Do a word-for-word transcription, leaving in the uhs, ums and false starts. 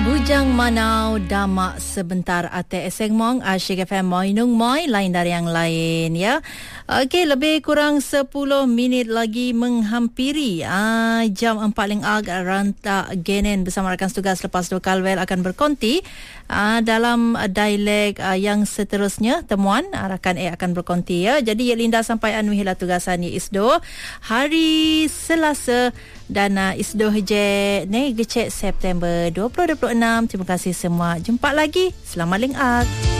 Bujang Manau Damak sebentar ate eseng mong Asyik F M Moi Nung Moi lain dari yang lain ya. Okey, lebih kurang sepuluh minit lagi menghampiri ah, jam empat ling ag rantak genen bersama rakan setugas lepas dua Kalwel akan berkonti ah, dalam dialek ah, yang seterusnya temuan ah, rakan A akan berkonti ya. Jadi ya Linda sampai anu hila tugasan ni isdo hari Selasa dan uh, isdo je ne gecek September dua ribu dua puluh enam. Terima kasih semua. Jumpa lagi. Selamat lingak.